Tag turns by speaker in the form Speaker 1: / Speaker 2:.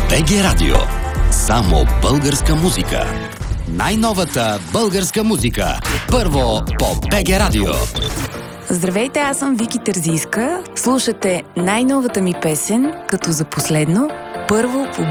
Speaker 1: БГ Радио. Само българска музика. Най-новата българска музика. Първо по БГ Радио.
Speaker 2: Здравейте, аз съм Вики Терзийска. Слушате най-новата ми песен, като за последно, първо по